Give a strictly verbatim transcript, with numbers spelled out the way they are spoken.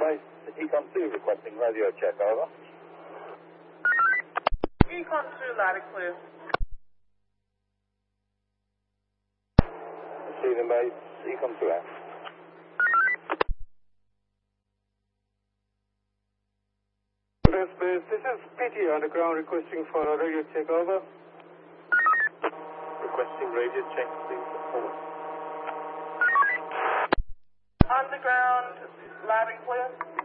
base, Econ two requesting radio check, over. Econ two, loud and clear. Receiving base, Econ two out. Base base, this is P T on the ground requesting for a radio check, over. Requesting radio check, please. Over. Underground, loud and clear.